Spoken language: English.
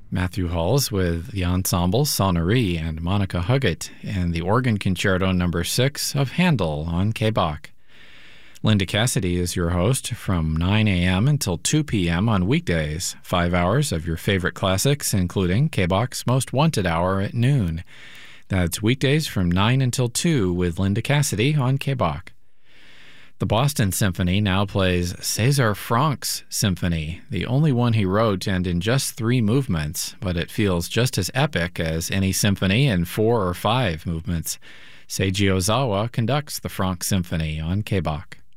Matthew Halls with the ensemble Sonnerie and Monica Huggett and the organ concerto number 6 of Handel on K-Bach. Linda Cassidy is your host from 9 a.m. until 2 p.m. on weekdays, 5 hours of your favorite classics, including K-Bach's Most Wanted Hour at noon. That's weekdays from 9 until 2 with Linda Cassidy on K-Bach. The Boston Symphony now plays César Franck's Symphony, the only one he wrote and in just 3 movements, but it feels just as epic as any symphony in 4 or 5 movements. Seiji Ozawa conducts the Franck Symphony on K-Bach.